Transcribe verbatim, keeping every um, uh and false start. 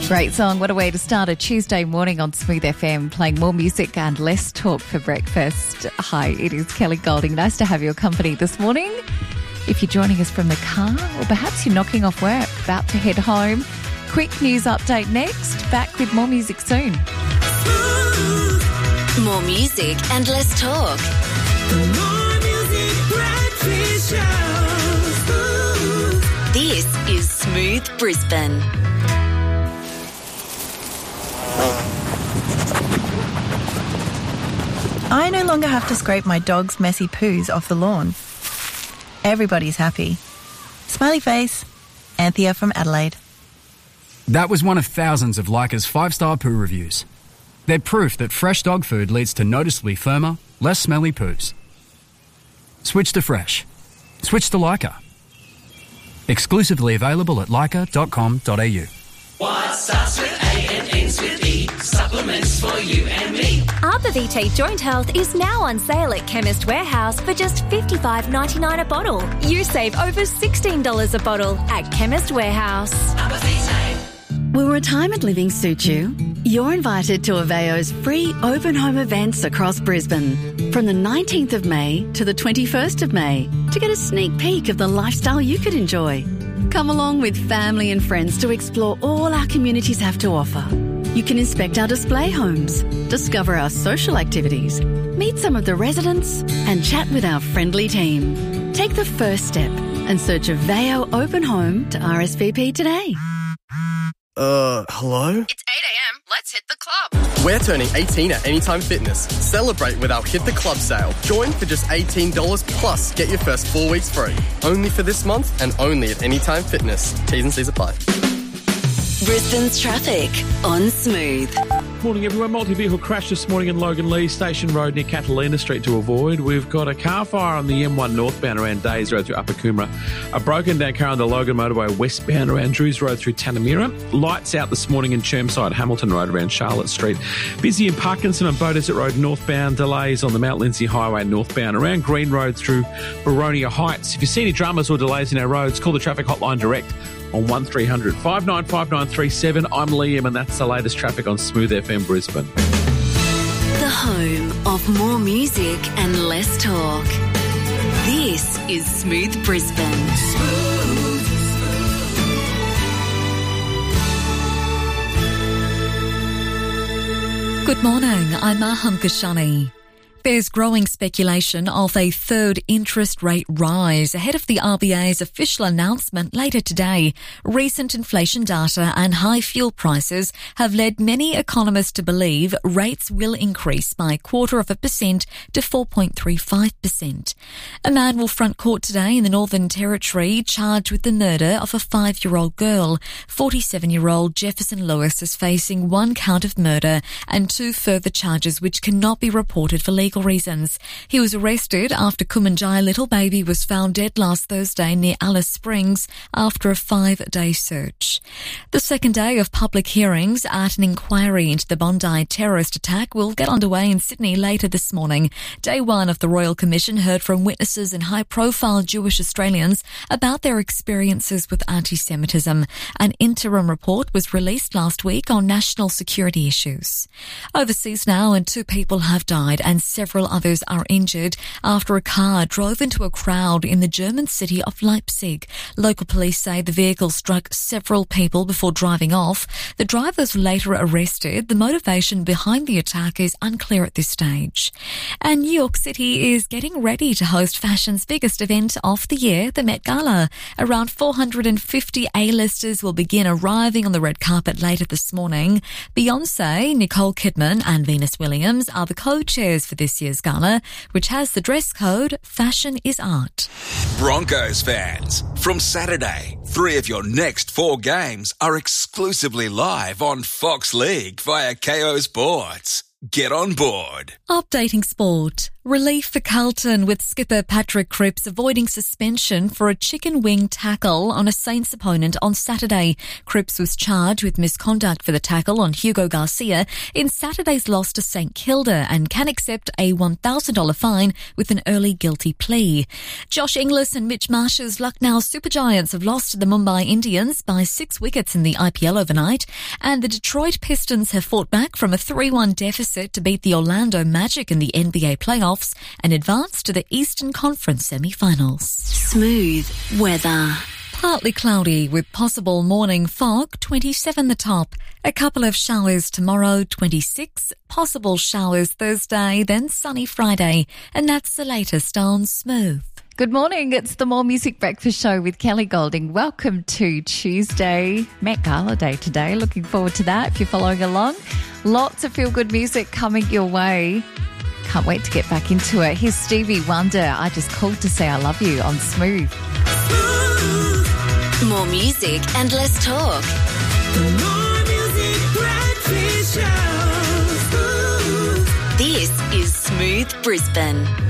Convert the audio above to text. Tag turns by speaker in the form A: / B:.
A: Great song. What a way to start a Tuesday morning on Smooth F M, playing more music and less talk for breakfast. Hi, it is Kelly Golding. Nice to have your company this morning. If you're joining us from the car, or perhaps you're knocking off work, about to head home, quick news update next. Back with more music soon.
B: More music and less talk.
C: More music, breakfast show.
B: This is Smooth Brisbane.
D: I no longer have to scrape my dog's messy poos off the lawn. Everybody's happy. Smiley face. Anthea from Adelaide.
E: That was one of thousands of Leica's five-star poo reviews. They're proof that fresh dog food leads to noticeably firmer, less smelly poos. Switch to fresh. Switch to Leica. Exclusively available at leica dot com dot a u.
C: What starts with A and ends with E? Supplements for you and me.
F: Arbor V T Joint Health is now on sale at Chemist Warehouse for just fifty-five dollars ninety-nine a bottle. You save over sixteen dollars a bottle at Chemist Warehouse.
C: Arbor V T.
G: Will retirement living suit you? You're invited to Aveo's free open home events across Brisbane from the nineteenth of May to the twenty-first of May to get a sneak peek of the lifestyle you could enjoy. Come along with family and friends to explore all our communities have to offer. You can inspect our display homes, discover our social activities, meet some of the residents and chat with our friendly team. Take the first step and search Aveo Open Home to R S V P today.
H: Uh, hello?
I: It's eight a.m. Let's hit the club.
H: We're turning eighteen at Anytime Fitness. Celebrate with our Hit the Club sale. Join for just eighteen dollars plus get your first four weeks free. Only for this month and only at Anytime Fitness. T's and C's apply.
B: Brisbane's traffic on Smooth.
J: Morning everyone. Multi-vehicle crash this morning in Logan Lee Station Road near Catalina Street to avoid. We've got a car fire on the M one northbound around Days Road through Upper Coomera. A broken down car on the Logan motorway westbound around Drews Road through Tanamira. Lights out this morning in Chermside, Hamilton Road around Charlotte Street. Busy in Parkinson and Beaudesert Road northbound. Delays on the Mount Lindesay Highway northbound around Green Road through Baronia Heights. If you see any dramas or delays in our roads, call the traffic hotline direct on one three hundred five nine five nine three seven. I'm Liam and that's the latest traffic on Smooth F M Brisbane.
B: The home of more music and less talk. This is Smooth Brisbane.
K: Good morning, I'm Maham Kashani. There's growing speculation of a third interest rate rise ahead of the R B A's official announcement later today. Recent inflation data and high fuel prices have led many economists to believe rates will increase by a quarter of a percent to four point three five percent. A man will front court today in the Northern Territory charged with the murder of a five-year-old girl. forty-seven-year-old Jefferson Lewis is facing one count of murder and two further charges which cannot be reported for legal reasons. He was arrested after Kumanjai little baby was found dead last Thursday near Alice Springs after a five-day search. The second day of public hearings at an inquiry into the Bondi terrorist attack will get underway in Sydney later this morning. Day one of the Royal Commission heard from witnesses and high-profile Jewish Australians about their experiences with anti-Semitism. An interim report was released last week on national security issues. Overseas now, and two people have died and several others are injured after a car drove into a crowd in the German city of Leipzig. Local police say the vehicle struck several people before driving off. The driver was later arrested. The motivation behind the attack is unclear at this stage. And New York City is getting ready to host fashion's biggest event of the year, the Met Gala. Around four hundred fifty A-listers will begin arriving on the red carpet later this morning. Beyoncé, Nicole Kidman and Venus Williams are the co-chairs for this year's gala, which has the dress code, Fashion is Art.
L: Broncos fans, from Saturday, three of your next four games are exclusively live on Fox League via K O Sports. Get on board.
K: Updating sport. Relief for Carlton, with skipper Patrick Cripps avoiding suspension for a chicken wing tackle on a Saints opponent on Saturday. Cripps was charged with misconduct for the tackle on Hugo Garcia in Saturday's loss to St Kilda and can accept a one thousand dollars fine with an early guilty plea. Josh Inglis and Mitch Marsh's Lucknow Supergiants have lost to the Mumbai Indians by six wickets in the I P L overnight, and the Detroit Pistons have fought back from a three one deficit to beat the Orlando Magic in the N B A playoffs and advance to the Eastern Conference semi-finals.
B: Smooth weather.
K: Partly cloudy with possible morning fog, twenty-seven the top. A couple of showers tomorrow, twenty-six. Possible showers Thursday, then sunny Friday. And that's the latest on Smooth.
A: Good morning. It's the More Music Breakfast Show with Kelly Golding. Welcome to Tuesday, Met Gala Day today. Looking forward to that if you're following along. Lots of feel-good music coming your way. Can't wait to get back into it. Here's Stevie Wonder. I just called to say I love you on Smooth.
B: More music and less talk.
C: The More Music Breakfast Show.
B: This is Smooth Brisbane.